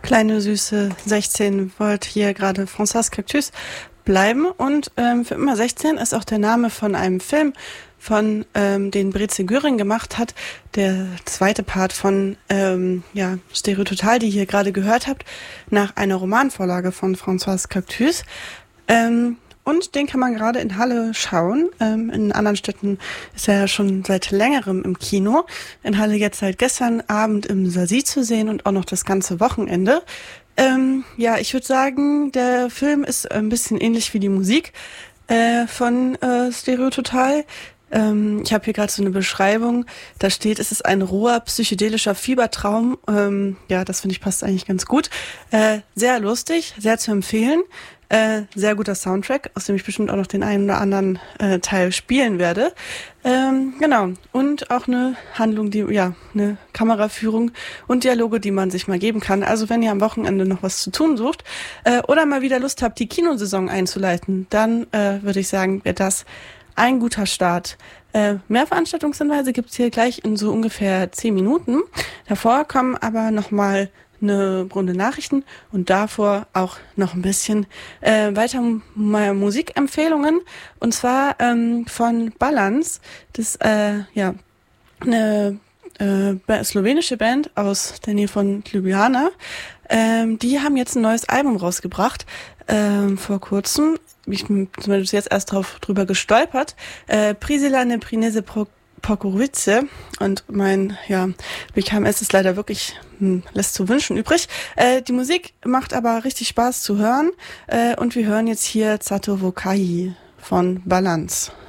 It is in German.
kleine süße 16 wollte hier gerade Françoise Cactus bleiben. Und für immer 16 ist auch der Name von einem Film, von den Breze Göring gemacht hat. Der zweite Part von Stereo Total, die ihr hier gerade gehört habt, nach einer Romanvorlage von Françoise Cactus. Und den kann man gerade in Halle schauen. In anderen Städten ist er ja schon seit längerem im Kino. In Halle jetzt seit gestern Abend im Sasi zu sehen und auch noch das ganze Wochenende. Ich würde sagen, der Film ist ein bisschen ähnlich wie die Musik von Stereo Total. Ich habe hier gerade so eine Beschreibung, da steht, es ist ein roher, psychedelischer Fiebertraum. Das finde ich passt eigentlich ganz gut. Sehr lustig, sehr zu empfehlen. Sehr guter Soundtrack, aus dem ich bestimmt auch noch den einen oder anderen Teil spielen werde. Und auch eine Handlung, eine Kameraführung und Dialoge, die man sich mal geben kann. Also wenn ihr am Wochenende noch was zu tun sucht oder mal wieder Lust habt, die Kinosaison einzuleiten, dann würde ich sagen, wäre das ein guter Start. Mehr Veranstaltungshinweise gibt's hier gleich in so ungefähr 10 Minuten. Davor kommen aber nochmal eine Runde Nachrichten und davor auch noch ein bisschen weiter Musikempfehlungen. Und zwar von Balance. Das ist eine slowenische Band aus der Nähe von Ljubljana. Die haben jetzt ein neues Album rausgebracht vor kurzem. Ich bin zumindest jetzt erst drüber gestolpert. Prisila ne Prinese Pokorice und mein BKMS ist leider wirklich lässt zu wünschen übrig. Die Musik macht aber richtig Spaß zu hören und wir hören jetzt hier Zato Vokai von Balance.